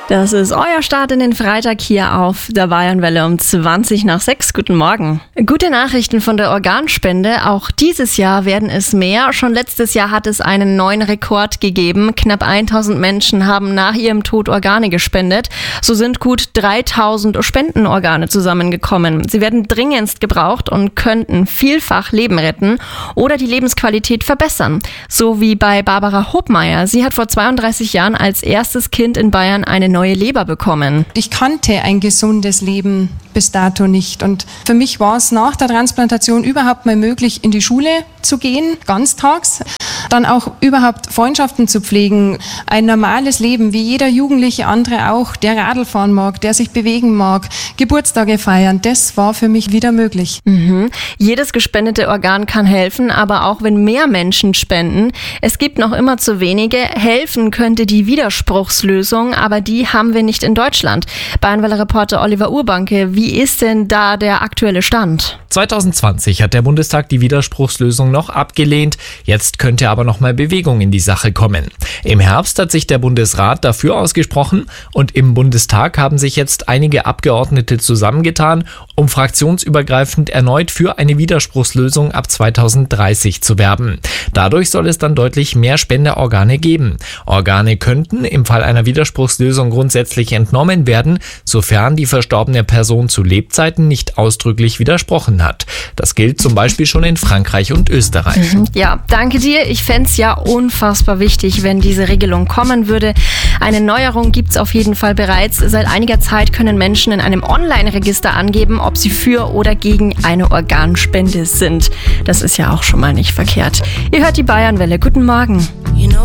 Das ist euer Start in den Freitag hier auf der Bayernwelle um 5:20. Guten Morgen. Gute Nachrichten von der Organspende. Auch dieses Jahr werden es mehr. Schon letztes Jahr hat es einen neuen Rekord gegeben. Knapp 1000 Menschen haben nach ihrem Tod Organe gespendet. So sind gut 3000 Spendenorgane zusammengekommen. Sie werden dringendst gebraucht und könnten vielfach Leben retten oder die Lebensqualität verbessern. So wie bei Barbara Hobmeier. Sie hat vor 32 Jahren als erstes Kind in Bayern eine neue Leber bekommen. Ich kannte ein gesundes Leben bis dato nicht. Und für mich war es nach der Transplantation überhaupt mal möglich, in die Schule zu gehen, ganztags. Dann auch überhaupt Freundschaften zu pflegen, ein normales Leben, wie jeder Jugendliche andere auch, der Radl fahren mag, der sich bewegen mag, Geburtstage feiern, das war für mich wieder möglich. Jedes gespendete Organ kann helfen, aber auch wenn mehr Menschen spenden, es gibt noch immer zu wenige. Helfen könnte die Widerspruchslösung, aber die haben wir nicht in Deutschland. Bayernwelle-Reporter Oliver Urbanke, wie ist denn da der aktuelle Stand? 2020 hat der Bundestag die Widerspruchslösung noch abgelehnt. Jetzt könnte aber noch mal Bewegung in die Sache kommen. Im Herbst hat sich der Bundesrat dafür ausgesprochen und im Bundestag haben sich jetzt einige Abgeordnete zusammengetan, um fraktionsübergreifend erneut für eine Widerspruchslösung ab 2030 zu werben. Dadurch soll es dann deutlich mehr Spenderorgane geben. Organe könnten im Fall einer Widerspruchslösung grundsätzlich entnommen werden, sofern die verstorbene Person zu Lebzeiten nicht ausdrücklich widersprochen hat. Das gilt zum Beispiel schon in Frankreich und Österreich. Ja, danke dir. Ich fände es ja unfassbar wichtig, wenn diese Regelung kommen würde. Eine Neuerung gibt es auf jeden Fall bereits. Seit einiger Zeit können Menschen in einem Online-Register angeben, ob sie für oder gegen eine Organspende sind. Das ist ja auch schon mal nicht verkehrt. Ihr hört die Bayernwelle. Guten Morgen.